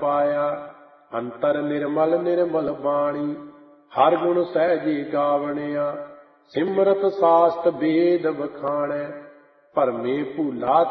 पाया। अंतर निर्मल निर्मल बाणी हर गुण सहजी गावणिया। सिमरत शास्त्र वेद बखाणै भरमे भूला